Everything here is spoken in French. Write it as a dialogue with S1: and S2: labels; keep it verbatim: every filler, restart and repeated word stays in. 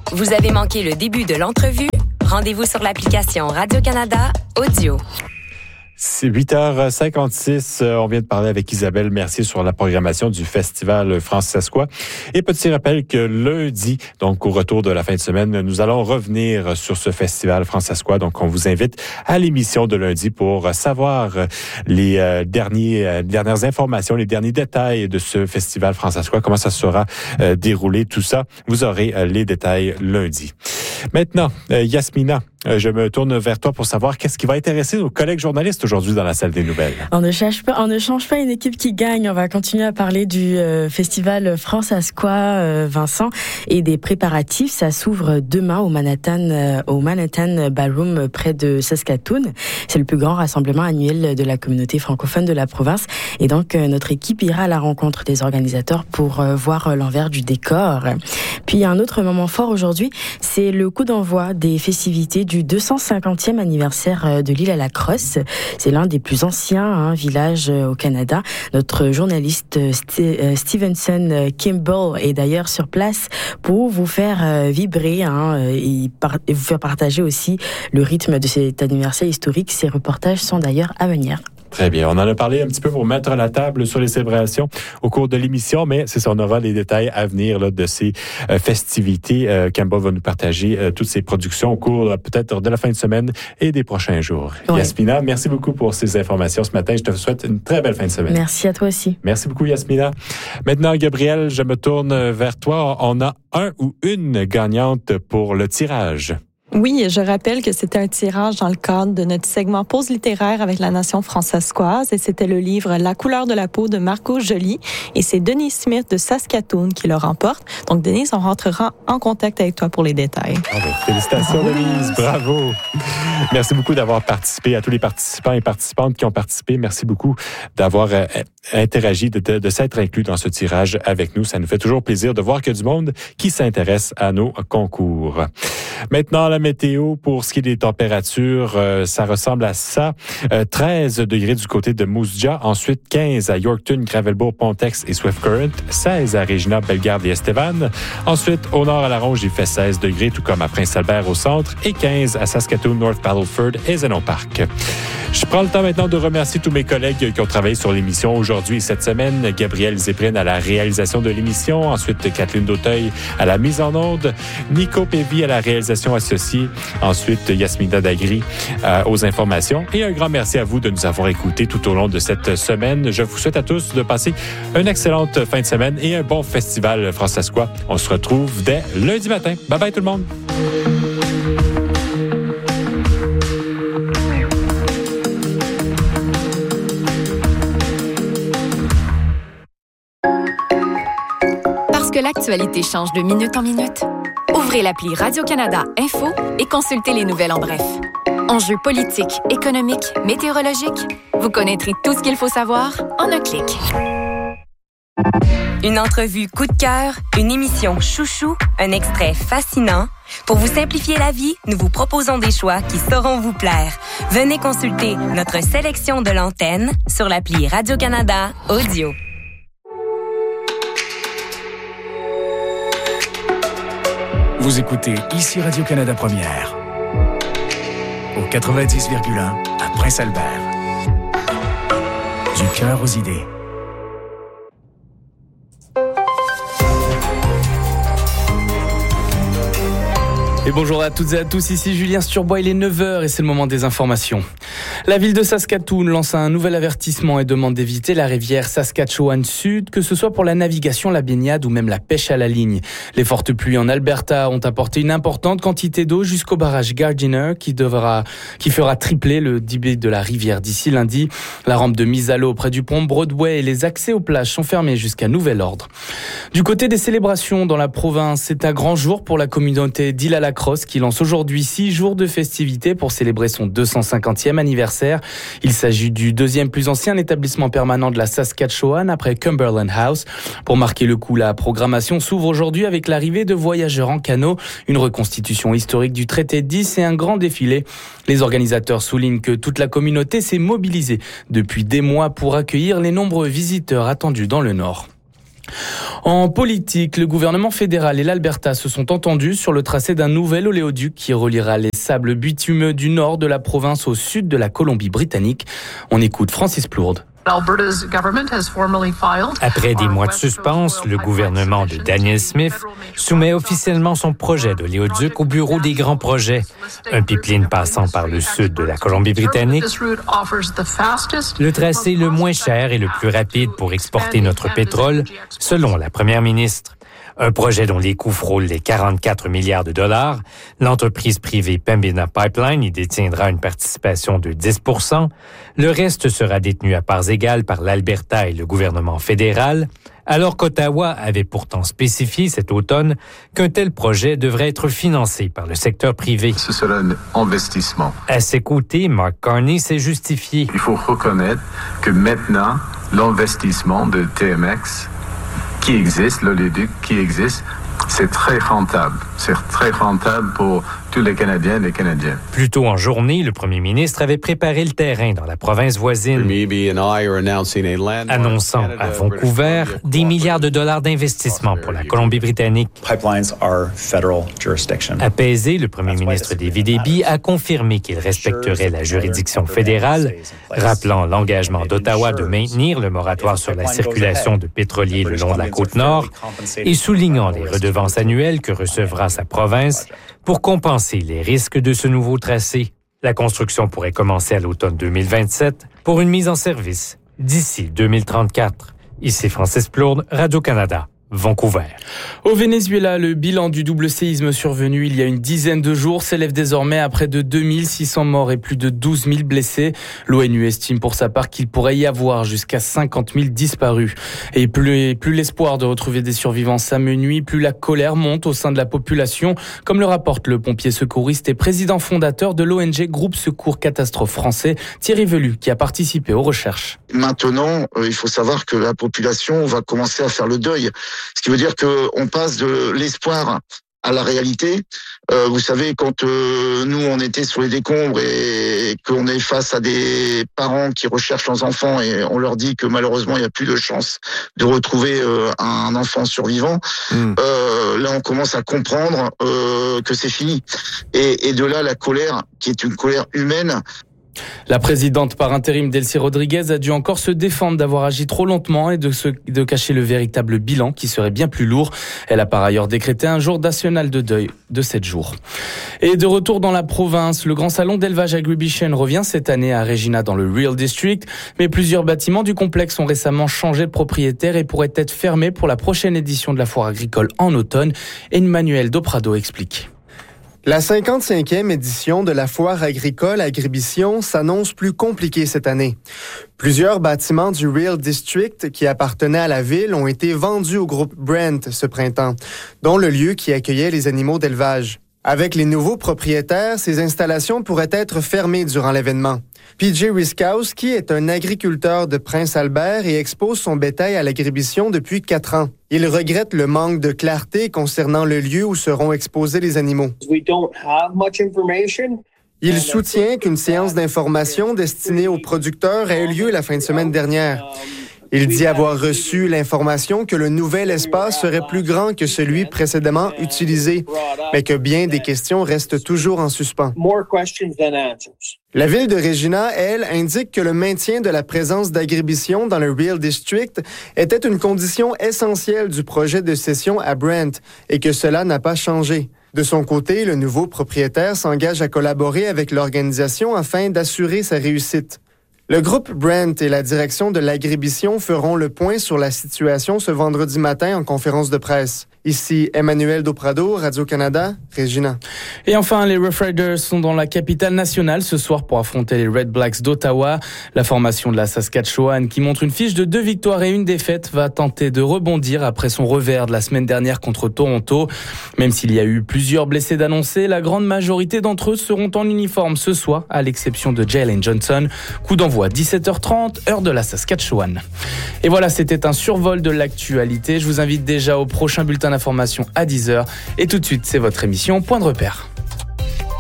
S1: Vous avez manqué le début de l'entrevue? Rendez-vous sur l'application Radio-Canada Audio.
S2: C'est huit heures cinquante-six. On vient de parler avec Isabelle Mercier sur la programmation du Festival Francescois. Et petit rappel que lundi, donc au retour de la fin de semaine, nous allons revenir sur ce Festival Francescois. Donc, on vous invite à l'émission de lundi pour savoir les euh, derniers, euh, dernières informations, les derniers détails de ce Festival Francescois, comment ça sera euh, déroulé, tout ça. Vous aurez euh, les détails lundi. Maintenant, euh, Yasmina, euh, je me tourne vers toi pour savoir qu'est-ce qui va intéresser nos collègues journalistes aujourd'hui dans la salle des nouvelles.
S3: On ne change pas, on ne change pas une équipe qui gagne. On va continuer à parler du euh, festival Francescois, euh, Vincent, et des préparatifs. Ça s'ouvre demain au Manhattan, euh, au Manhattan Ballroom près de Saskatoon. C'est le plus grand rassemblement annuel de la communauté francophone de la province. Et donc, euh, notre équipe ira à la rencontre des organisateurs pour euh, voir euh, l'envers du décor. Puis, un autre moment fort aujourd'hui, c'est le coup d'envoi des festivités du deux cent cinquantième anniversaire de l'île à la Crosse. C'est l'un des plus anciens hein, villages au Canada. Notre journaliste St- Stevenson Kimball est d'ailleurs sur place pour vous faire euh, vibrer hein, et, par- et vous faire partager aussi le rythme de cet anniversaire historique. Ces reportages sont d'ailleurs à venir.
S2: Très bien. On en a parlé un petit peu pour mettre la table sur les célébrations au cours de l'émission, mais c'est ça, on aura les détails à venir là, de ces euh, festivités. Euh, Campbell va nous partager euh, toutes ces productions au cours euh, peut-être de la fin de semaine et des prochains jours. Ouais. Yasmina, merci beaucoup pour ces informations ce matin. Je te souhaite une très belle fin de semaine.
S3: Merci à toi aussi.
S2: Merci beaucoup, Yasmina. Maintenant, Gabriel, je me tourne vers toi. On a un ou une gagnante pour le tirage.
S4: Oui, je rappelle que c'était un tirage dans le cadre de notre segment Pause littéraire avec la nation francescoise et c'était le livre La couleur de la peau de Marco Joly et c'est Denise Smith de Saskatoon qui le remporte. Donc, Denise, on rentrera en contact avec toi pour les détails.
S2: Oh, ben, félicitations, Denise. Bravo. Merci beaucoup d'avoir participé, à tous les participants et participantes qui ont participé. Merci beaucoup d'avoir euh, interagi, de, de, de s'être inclus dans ce tirage avec nous. Ça nous fait toujours plaisir de voir qu'il y a du monde qui s'intéresse à nos concours. Maintenant, la météo, pour ce qui est des températures, euh, ça ressemble à ça. Euh, treize degrés du côté de Moose Jaw, ensuite quinze à Yorkton, Gravelbourg, Pontex et Swift Current, seize à Regina, Bellegarde et Estevan. Ensuite, au nord à la Ronge, il fait seize degrés, tout comme à Prince-Albert au centre, et quinze à Saskatoon, North Battleford et Zenon Park. Je prends le temps maintenant de remercier tous mes collègues qui ont travaillé sur l'émission aujourd'hui et cette semaine. Gabriel Zéprine à la réalisation de l'émission. Ensuite, Kathleen Dauteuil à la mise en onde. Nico Pévy à la réalisation associée. Ensuite, Yasmina Dagri euh, aux informations. Et un grand merci à vous de nous avoir écoutés tout au long de cette semaine. Je vous souhaite à tous de passer une excellente fin de semaine et un bon festival francescois. On se retrouve dès lundi matin. Bye bye tout le monde.
S1: Que l'actualité change de minute en minute? Ouvrez l'appli Radio-Canada Info et consultez les nouvelles en bref. Enjeux politiques, économiques, météorologiques, vous connaîtrez tout ce qu'il faut savoir en un clic. Une entrevue coup de cœur, une émission chouchou, un extrait fascinant. Pour vous simplifier la vie, nous vous proposons des choix qui sauront vous plaire. Venez consulter notre sélection de l'antenne sur l'appli Radio-Canada Audio.
S5: Vous écoutez ici Radio-Canada Première, au quatre-vingt-dix virgule un à Prince-Albert. Du cœur aux idées.
S6: Et bonjour à toutes et à tous, ici Julien Sturbois, il est neuf heures et c'est le moment des informations. La ville de Saskatoon lance un nouvel avertissement et demande d'éviter la rivière Saskatchewan Sud, que ce soit pour la navigation, la baignade ou même la pêche à la ligne. Les fortes pluies en Alberta ont apporté une importante quantité d'eau jusqu'au barrage Gardiner qui devra, qui fera tripler le débit de la rivière d'ici lundi. La rampe de mise à l'eau près du pont Broadway et les accès aux plages sont fermés jusqu'à nouvel ordre. Du côté des célébrations dans la province, c'est un grand jour pour la communauté d'Île-à-la-Crosse qui lance aujourd'hui six jours de festivités pour célébrer son deux cent cinquantième anniversaire. Il s'agit du deuxième plus ancien établissement permanent de la Saskatchewan après Cumberland House. Pour marquer le coup, la programmation s'ouvre aujourd'hui avec l'arrivée de voyageurs en canot, une reconstitution historique du traité de dix et un grand défilé. Les organisateurs soulignent que toute la communauté s'est mobilisée depuis des mois pour accueillir les nombreux visiteurs attendus dans le Nord. En politique, le gouvernement fédéral et l'Alberta se sont entendus sur le tracé d'un nouvel oléoduc qui reliera les sables bitumineux du nord de la province au sud de la Colombie-Britannique. On écoute Francis Plourde.
S7: Après des mois de suspense, le gouvernement de Daniel Smith soumet officiellement son projet d'oléoduc au bureau des grands projets. Un pipeline passant par le sud de la Colombie-Britannique, le tracé le moins cher et le plus rapide pour exporter notre pétrole, selon la première ministre. Un projet dont les coûts frôlent les quarante-quatre milliards de dollars. L'entreprise privée Pembina Pipeline y détiendra une participation de dix pour cent. Le reste sera détenu à parts égales par l'Alberta et le gouvernement fédéral, alors qu'Ottawa avait pourtant spécifié cet automne qu'un tel projet devrait être financé par le secteur privé.
S8: Ce sera un investissement.
S7: À ses côtés, Mark Carney s'est justifié.
S8: Il faut reconnaître que maintenant, l'investissement de T M X qui existe, l'oléoduc qui existe, c'est très rentable. C'est très rentable pour tous les Canadiens et les Canadiennes.
S7: Plus tôt en journée, le premier ministre avait préparé le terrain dans la province voisine, annonçant à Vancouver des milliards de dollars d'investissement pour la Colombie-Britannique. Apaisé, le premier ministre David Eby a confirmé qu'il respecterait la juridiction fédérale, rappelant l'engagement d'Ottawa de maintenir le moratoire sur la circulation de pétroliers le long de la Côte-Nord et soulignant les redevances annuelles que recevra sa province pour compenser les risques de ce nouveau tracé. La construction pourrait commencer à l'automne deux mille vingt-sept pour une mise en service d'ici deux mille trente-quatre. Ici Francis Plourde, Radio-Canada. Vancouver.
S6: Au Venezuela, le bilan du double séisme survenu il y a une dizaine de jours s'élève désormais à près de deux mille six cents morts et plus de douze mille blessés. L'ONU estime pour sa part qu'il pourrait y avoir jusqu'à cinquante mille disparus. Et plus, plus l'espoir de retrouver des survivants s'amenuit, plus la colère monte au sein de la population, comme le rapporte le pompier secouriste et président fondateur de l'O N G Groupe Secours Catastrophe français, Thierry Velu, qui a participé aux recherches.
S9: Maintenant, euh, il faut savoir que la population va commencer à faire le deuil. Ce qui veut dire qu'on passe de l'espoir à la réalité. Euh, vous savez, quand euh, nous, on était sur les décombres et, et qu'on est face à des parents qui recherchent leurs enfants et on leur dit que malheureusement, il n'y a plus de chance de retrouver euh, un enfant survivant, mmh. euh, là, on commence à comprendre euh, que c'est fini. Et, et de là, la colère, qui est une colère humaine.
S6: La présidente par intérim Delcy Rodriguez a dû encore se défendre d'avoir agi trop lentement et de, se, de cacher le véritable bilan qui serait bien plus lourd. Elle a par ailleurs décrété un jour national de deuil de sept jours. Et de retour dans la province, le grand salon d'élevage Agribition revient cette année à Regina dans le Real District, mais plusieurs bâtiments du complexe ont récemment changé de propriétaire et pourraient être fermés pour la prochaine édition de la foire agricole en automne. Emmanuel Doprado explique.
S10: La cinquante-cinquième édition de la foire agricole Agribition s'annonce plus compliquée cette année. Plusieurs bâtiments du Real District qui appartenaient à la ville ont été vendus au groupe Brent ce printemps, dont le lieu qui accueillait les animaux d'élevage. Avec les nouveaux propriétaires, ces installations pourraient être fermées durant l'événement. P J Riskowski est un agriculteur de Prince-Albert et expose son bétail à l'Agribition depuis quatre ans. Il regrette le manque de clarté concernant le lieu où seront exposés les animaux. Il soutient qu'une séance d'information destinée aux producteurs a eu lieu la fin de semaine dernière. Il dit avoir reçu l'information que le nouvel espace serait plus grand que celui précédemment utilisé, mais que bien des questions restent toujours en suspens. La ville de Regina, elle, indique que le maintien de la présence d'Agribition dans le Real District était une condition essentielle du projet de cession à Brent et que cela n'a pas changé. De son côté, le nouveau propriétaire s'engage à collaborer avec l'organisation afin d'assurer sa réussite. Le groupe Brent et la direction de l'Agribition feront le point sur la situation ce vendredi matin en conférence de presse. Ici Emmanuel Doprado, Radio-Canada, Regina.
S6: Et enfin, les Rough Riders sont dans la capitale nationale ce soir pour affronter les Red Blacks d'Ottawa. La formation de la Saskatchewan, qui montre une fiche de deux victoires et une défaite, va tenter de rebondir après son revers de la semaine dernière contre Toronto. Même s'il y a eu plusieurs blessés d'annoncer, la grande majorité d'entre eux seront en uniforme ce soir, à l'exception de Jalen Johnson. Coup d'envoi dix-sept heures trente, heure de la Saskatchewan. Et voilà, c'était un survol de l'actualité. Je vous invite déjà au prochain bulletin d'information à dix heures. Et tout de suite, c'est votre émission Point de repère.